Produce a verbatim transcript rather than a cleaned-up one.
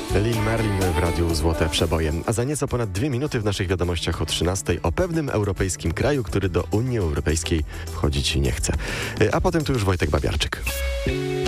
Lil Merlin w radiu Złote Przeboje. A za nieco ponad dwie minuty w naszych wiadomościach o trzynastej o pewnym europejskim kraju, który do Unii Europejskiej wchodzić nie chce. A potem tu już Wojtek Babiarczyk.